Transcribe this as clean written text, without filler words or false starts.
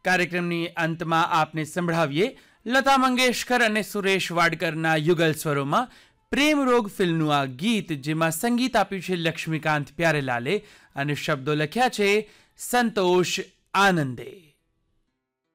કાર્યક્રમની અંતમાં આપને સંભળાવીએ લતા મંગેશકર અને સુરેશ વાડકરના યુગલ સ્વરોમાં પ્રેમ રોગ ફિલ્મનું આ ગીત, જેમાં સંગીત આપ્યું છે લક્ષ્મીકાંત પ્યારેલાલે અને શબ્દો લખ્યા છે સંતોષ આનંદે.